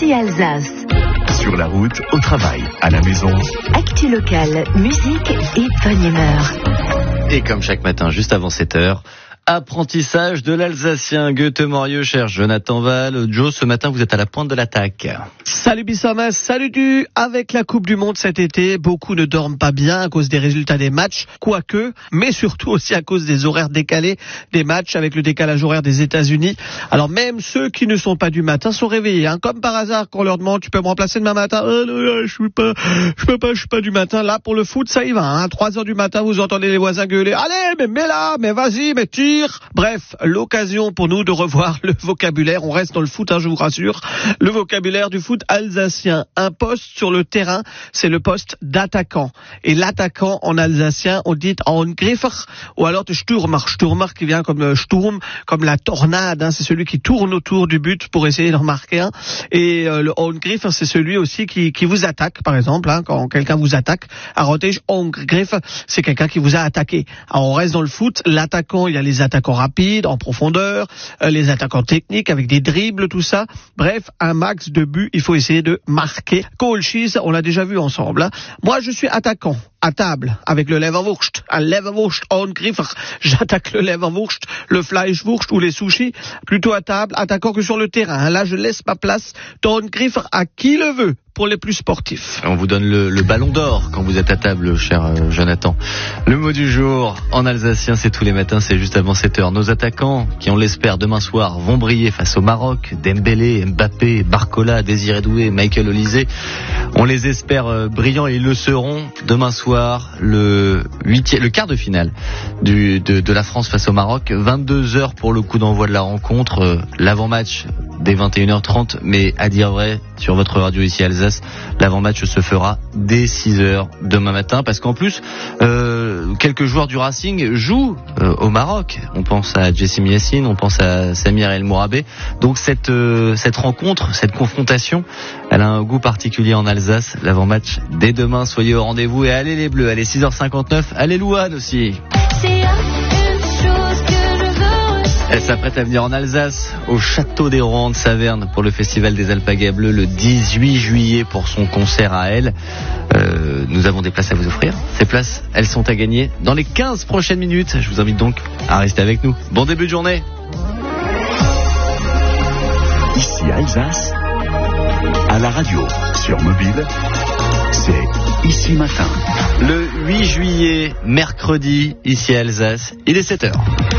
Ici Alsace. Sur la route, au travail, à la maison. Actu locale, musique et bonne humeur. Et comme chaque matin, juste avant 7h, apprentissage de l'alsacien. Goethe Morieux cherche Jonathan Val. Joe, ce matin, vous êtes à la pointe de l'attaque. Salut Bissama, salut du. Avec la Coupe du Monde cet été, beaucoup ne dorment pas bien à cause des résultats des matchs, quoique, mais surtout aussi à cause des horaires décalés des matchs avec le décalage horaire des États-Unis. Alors même ceux qui ne sont pas du matin sont réveillés, hein. Comme par hasard, quand on leur demande, tu peux me remplacer demain matin? Je suis pas du matin. Là, pour le foot, ça y va, hein. 3h du matin, vous entendez les voisins gueuler. Allez, mais mets là, mais vas-y, mais tire. Bref, l'occasion pour nous de revoir le vocabulaire. On reste dans le foot, hein, je vous rassure. Le vocabulaire du foot alsacien. Un poste sur le terrain, c'est le poste d'attaquant. Et l'attaquant en alsacien, on dit Angreifer ou alors Stürmer. Stürmer qui vient comme Sturm, comme la tornade, hein, c'est celui qui tourne autour du but pour essayer de remarquer un. Et le Angreifer, c'est celui aussi qui vous attaque, par exemple, hein, quand quelqu'un vous attaque. Arrotej Angreifer, c'est quelqu'un qui vous a attaqué. Alors on reste dans le foot. L'attaquant, il y a les attaquants rapides, en profondeur, les attaquants techniques avec des dribbles, tout ça. Bref, un max de buts, il faut essayer de marquer. Kohlschieß, on l'a déjà vu ensemble, hein. Moi, je suis attaquant, à table, avec le Leverwurst. Un Leverwurst Angreifer. J'attaque le Leverwurst, le Fleischwurst ou les sushis, plutôt à table, attaquant que sur le terrain. Là, je laisse ma place d'Angreifer à qui le veut. Pour les plus sportifs. On vous donne le ballon d'or quand vous êtes à table, cher Jonathan. Le mot du jour en alsacien, c'est tous les matins, c'est juste avant 7h. Nos attaquants, qui on l'espère demain soir, vont briller face au Maroc. Dembélé, Mbappé, Barcola, Désiré Doué, Michael Olise. On les espère brillants et ils le seront demain soir, le quart de finale de la France face au Maroc. 22h pour le coup d'envoi de la rencontre. L'avant-match dès 21h30, mais à dire vrai, sur votre radio ici à Alsace, l'avant-match se fera dès 6h demain matin, parce qu'en plus, quelques joueurs du Racing jouent au Maroc. On pense à Jessim Yassine, on pense à Samir El Mourabé. Donc cette rencontre, cette confrontation, elle a un goût particulier en Alsace. L'avant-match dès demain, soyez au rendez-vous et allez les Bleus, allez 6h59, allez Louane aussi. Elle s'apprête à venir en Alsace, au Château des Rohan de Saverne pour le Festival des Alpagas Bleus le 18 juillet pour son concert à elle. Nous avons des places à vous offrir. Ces places, elles sont à gagner dans les 15 prochaines minutes. Je vous invite donc à rester avec nous. Bon début de journée. Ici Alsace, à la radio, sur mobile, c'est Ici Matin. Le 8 juillet, mercredi, ici à Alsace, il est 7h.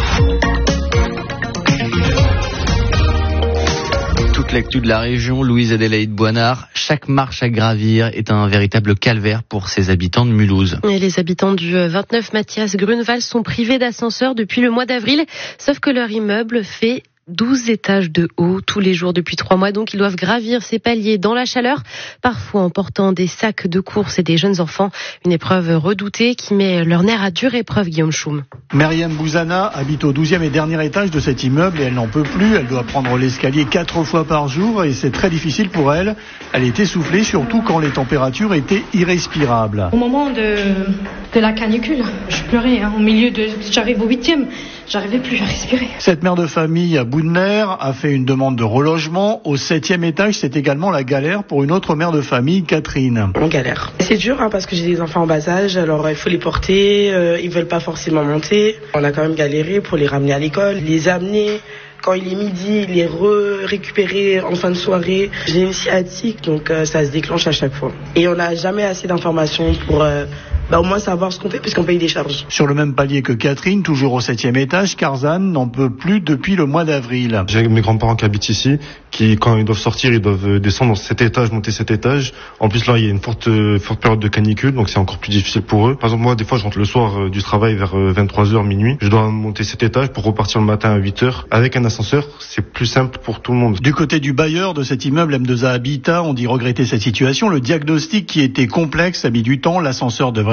Toute l'actu de la région, Louise Adélaïde Boinard. Chaque marche à gravir est un véritable calvaire pour ses habitants de Mulhouse. Et les habitants du 29 Mathias Grunewald sont privés d'ascenseur depuis le mois d'avril, sauf que leur immeuble fait 12 étages de haut tous les jours depuis 3 mois, donc ils doivent gravir ces paliers dans la chaleur, parfois en portant des sacs de course et des jeunes enfants. Une épreuve redoutée qui met leur nerf à dure épreuve, Guillaume Choum. Myriam Bouzana habite au 12e et dernier étage de cet immeuble et elle n'en peut plus. Elle doit prendre l'escalier 4 fois par jour et c'est très difficile pour elle. Elle est essoufflée, surtout quand les températures étaient irrespirables. Au moment de la canicule, je pleurais, hein, au milieu de... J'arrive au 8e, j'arrivais plus à respirer. Cette mère de famille à bout de nerfs a fait une demande de relogement. Au 7e étage, c'est également la galère pour une autre mère de famille, Catherine. On galère. C'est dur parce que j'ai des enfants en bas âge, alors il faut les porter, ils veulent pas forcément monter. On a quand même galéré pour les ramener à l'école, les amener. Quand il est midi, les récupérer en fin de soirée. J'ai une sciatique, donc ça se déclenche à chaque fois. Et on n'a jamais assez d'informations pour au moins savoir ce qu'on fait puisqu'on paye des charges. Sur le même palier que Catherine, toujours au 7e étage, Karzan n'en peut plus depuis le mois d'avril. J'ai mes grands-parents qui habitent ici, qui quand ils doivent sortir, ils doivent descendre dans cet étage, monter cet étage. En plus là, il y a une forte période de canicule, donc c'est encore plus difficile pour eux. Par exemple, moi, des fois, je rentre le soir du travail vers 23h, minuit. Je dois monter cet étage pour repartir le matin à 8h. Avec un ascenseur, c'est plus simple pour tout le monde. Du côté du bailleur de cet immeuble M2A Habitat, on dit regretter cette situation. Le diagnostic qui était complexe a mis du temps. L'ascenseur devrait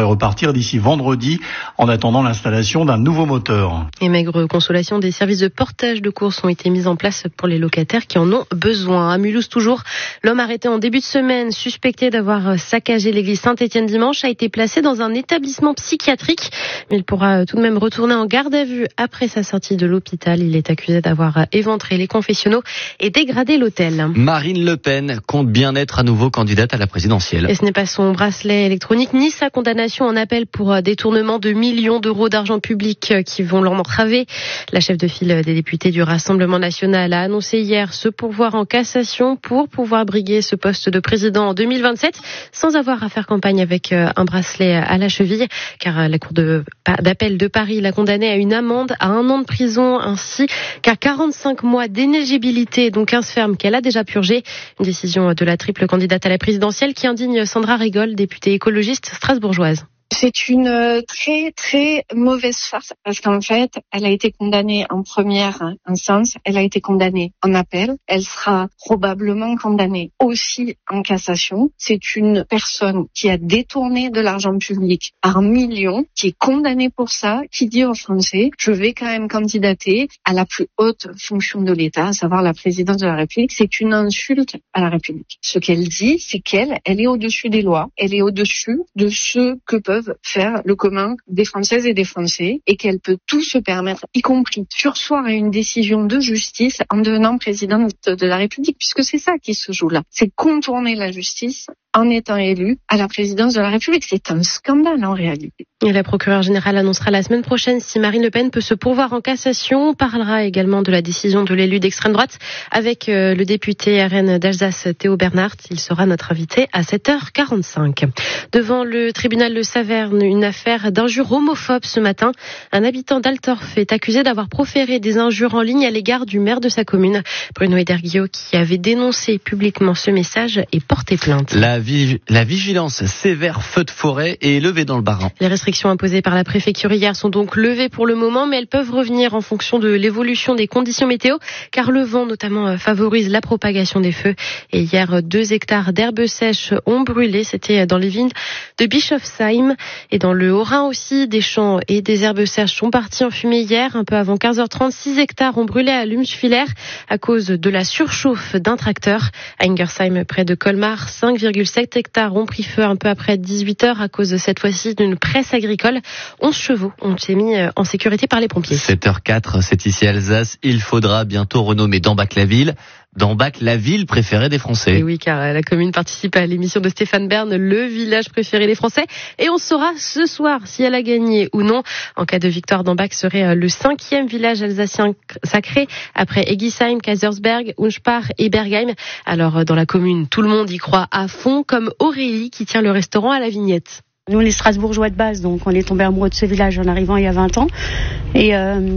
devrait repartir d'ici vendredi en attendant l'installation d'un nouveau moteur. Et maigre consolation, des services de portage de courses ont été mis en place pour les locataires qui en ont besoin. À Mulhouse toujours, l'homme arrêté en début de semaine, suspecté d'avoir saccagé l'église Saint-Étienne dimanche, a été placé dans un établissement psychiatrique. Mais il pourra tout de même retourner en garde à vue après sa sortie de l'hôpital. Il est accusé d'avoir éventré les confessionnaux et dégradé l'hôtel. Marine Le Pen compte bien être à nouveau candidate à la présidentielle. Et ce n'est pas son bracelet électronique ni sa condamnation en appel pour détournement de millions d'euros d'argent public qui vont l'entraver. La chef de file des députés du Rassemblement national a annoncé hier se pourvoir en cassation pour pouvoir briguer ce poste de président en 2027 sans avoir à faire campagne avec un bracelet à la cheville, car la Cour d'appel de Paris l'a condamné à une amende, à 1 an de prison ainsi qu'à 45 mois d'inéligibilité, donc 15 fermes qu'elle a déjà purgé. Une décision de la triple candidate à la présidentielle qui indigne Sandra Rigol, députée écologiste strasbourgeoise. C'est une très très mauvaise farce parce qu'en fait, elle a été condamnée en première instance, elle a été condamnée en appel, elle sera probablement condamnée aussi en cassation. C'est une personne qui a détourné de l'argent public par millions, qui est condamnée pour ça, qui dit aux Français, je vais quand même candidater à la plus haute fonction de l'État, à savoir la présidence de la République. C'est une insulte à la République. Ce qu'elle dit, c'est qu'elle est au-dessus des lois, elle est au-dessus de ce que peuvent faire le commun des Françaises et des Français et qu'elle peut tout se permettre, y compris surseoir à une décision de justice en devenant présidente de la République, puisque c'est ça qui se joue là. C'est contourner la justice en étant élue à la présidence de la République. C'est un scandale en réalité. Et la procureure générale annoncera la semaine prochaine si Marine Le Pen peut se pourvoir en cassation. On parlera également de la décision de l'élu d'extrême droite avec le député RN d'Alsace Théo Bernhardt. Il sera notre invité à 7h45. Devant le tribunal de Saverne, une affaire d'injures homophobes ce matin. Un habitant d'Altorf est accusé d'avoir proféré des injures en ligne à l'égard du maire de sa commune. Bruno Ederguillot, qui avait dénoncé publiquement ce message, est porté plainte. La vigilance sévère feu de forêt est levée dans le Bas-Rhin. Les restrictions imposées par la préfecture hier sont donc levées pour le moment, mais elles peuvent revenir en fonction de l'évolution des conditions météo, car le vent notamment favorise la propagation des feux. Et hier, 2 hectares d'herbes sèches ont brûlé. C'était dans les vignes de Bischofsheim et dans le Haut-Rhin aussi. Des champs et des herbes sèches sont partis en fumée hier. Un peu avant 15h30, 6 hectares ont brûlé à Lumsfiller à cause de la surchauffe d'un tracteur. À Ingersheim, près de Colmar, 5,7 hectares ont pris feu un peu après 18h à cause de cette fois-ci d'une presse agricole. 11 chevaux ont été mis en sécurité par les pompiers. 7h04, c'est ici Alsace. Il faudra bientôt renommer Dambach-la-Ville. Dambach, la ville préférée des Français. Et oui, car la commune participe à l'émission de Stéphane Bern, le village préféré des Français. Et on saura ce soir si elle a gagné ou non. En cas de victoire, Dambach serait le 5e village alsacien sacré après Egisheim, Kaisersberg, Unspach et Bergheim. Alors, dans la commune, tout le monde y croit à fond, comme Aurélie qui tient le restaurant à la Vignette. Nous, on est Strasbourgeois de base, donc on est tombé amoureux de ce village en arrivant il y a 20 ans. Et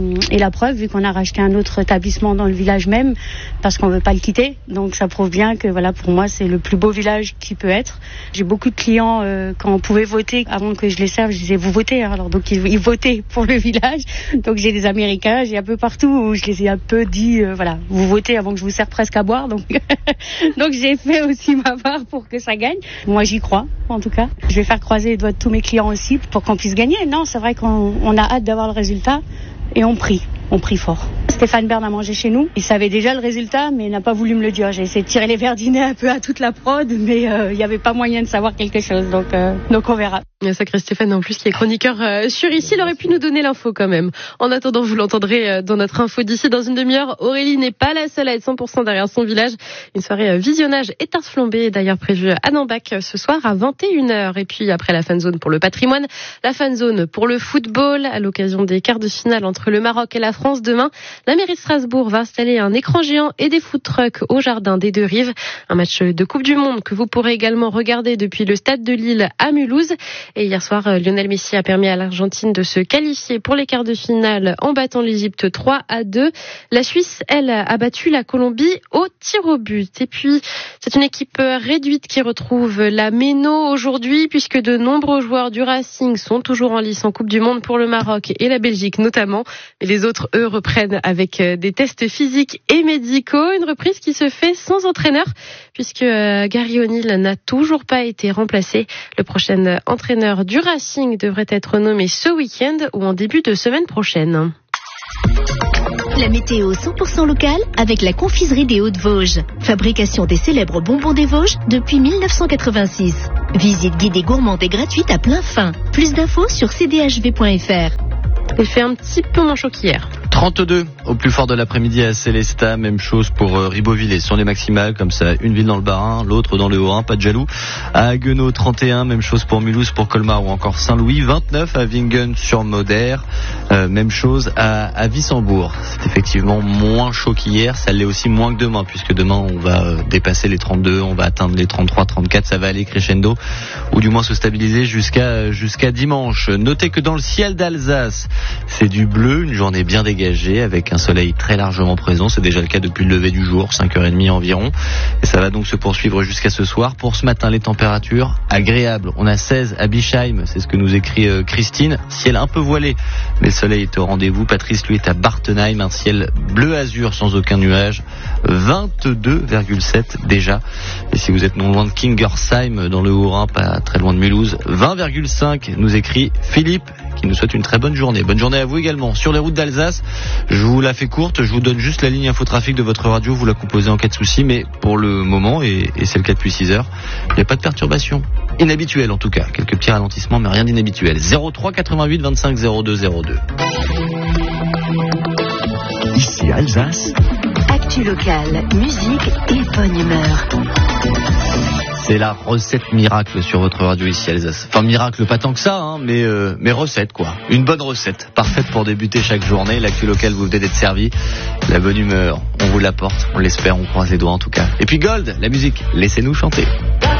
la preuve, vu qu'on a racheté un autre établissement dans le village même, parce qu'on veut pas le quitter. Donc ça prouve bien que voilà, pour moi, c'est le plus beau village qui peut être. J'ai beaucoup de clients, quand on pouvait voter, avant que je les serve, je disais, vous votez. Alors donc ils votaient pour le village. Donc j'ai des Américains, j'ai un peu partout où je les ai un peu dit, voilà, vous votez avant que je vous serve presque à boire. Donc, donc j'ai fait aussi ma part pour que ça gagne. Moi, j'y crois, en tout cas. Je vais faire croiser les doigts de tous mes clients aussi pour qu'on puisse gagner. Non, c'est vrai qu'on a hâte d'avoir le résultat et on prie fort. Stéphane Bern a mangé chez nous. Il savait déjà le résultat, mais il n'a pas voulu me le dire. J'ai essayé de tirer les verres du nez un peu à toute la prod, mais il n'y avait pas moyen de savoir quelque chose. Donc on verra. Il y a sacré Stéphane en plus qui est chroniqueur sur ici. Il aurait pu nous donner l'info quand même. En attendant, vous l'entendrez dans notre info d'ici dans une demi-heure. Aurélie n'est pas la seule à être 100% derrière son village. Une soirée visionnage et tarte flambée est d'ailleurs prévue à Dambach ce soir à 21h. Et puis après la fan zone pour le patrimoine, la fan zone pour le football à l'occasion des quarts de finale entre le Maroc et la France demain. La mairie de Strasbourg va installer un écran géant et des food trucks au jardin des Deux Rives. Un match de Coupe du Monde que vous pourrez également regarder depuis le stade de Lille à Mulhouse. Et hier soir, Lionel Messi a permis à l'Argentine de se qualifier pour les quarts de finale en battant l'Égypte 3-2. La Suisse, elle, a battu la Colombie au tir au but. Et puis, c'est une équipe réduite qui retrouve la Méno aujourd'hui puisque de nombreux joueurs du Racing sont toujours en lice en Coupe du Monde pour le Maroc et la Belgique notamment. Mais les autres, eux, reprennent avec des tests physiques et médicaux. Une reprise qui se fait sans entraîneur puisque Gary O'Neill n'a toujours pas été remplacé. Le prochain entraîneur l'entraîneur du Racing devrait être nommé ce week-end ou en début de semaine prochaine. La météo 100% locale avec la confiserie des Hauts-de-Vosges. Fabrication des célèbres bonbons des Vosges depuis 1986. Visite guidée gourmande et gratuite à plein fin. Plus d'infos sur cdhv.fr. Il fait un petit peu moins chaud qu'hier. 32 au plus fort de l'après-midi à Célestat, même chose pour Ribeauvillé. Ce sont les maximales, comme ça, une ville dans le Bas-Rhin, l'autre dans le Haut-Rhin, pas de jaloux. À Haguenau, 31, même chose pour Mulhouse, pour Colmar ou encore Saint-Louis. 29 à Wingen-sur-Moder, même chose à Wissembourg. C'est effectivement moins chaud qu'hier, ça l'est aussi moins que demain, puisque demain on va dépasser les 32, on va atteindre les 33, 34, ça va aller crescendo, ou du moins se stabiliser jusqu'à dimanche. Notez que dans le ciel d'Alsace, c'est du bleu, une journée bien dégagée, avec un soleil très largement présent. C'est déjà le cas depuis le lever du jour, 5h30 environ. Et ça va donc se poursuivre jusqu'à ce soir. Pour ce matin, les températures agréables. On a 16 à Bischheim, c'est ce que nous écrit Christine. Ciel un peu voilé, mais le soleil est au rendez-vous. Patrice, lui, est à Bartenheim, un ciel bleu-azur sans aucun nuage. 22,7 déjà. Et si vous êtes non loin de Kingersheim, dans le Haut-Rhin, pas très loin de Mulhouse, 20,5, nous écrit Philippe, qui nous souhaite une très bonne journée. Bonne journée à vous également. Sur les routes d'Alsace, je vous la fais courte, je vous donne juste la ligne infotrafic de votre radio, vous la composez en cas de souci, mais pour le moment, et c'est le cas depuis 6 heures, il n'y a pas de perturbation. Inhabituelle en tout cas, quelques petits ralentissements, mais rien d'inhabituel. 03 88 25 02 02. Ici Alsace. Actu locale, musique et bonne humeur. C'est la recette miracle sur votre radio ici Alsace. Enfin miracle pas tant que ça, hein, mais recette quoi. Une bonne recette, parfaite pour débuter chaque journée. L'actu locale vous venez d'être servi. La bonne humeur, on vous l'apporte, on l'espère, on croise les doigts en tout cas. Et puis Gold, la musique, laissez-nous chanter.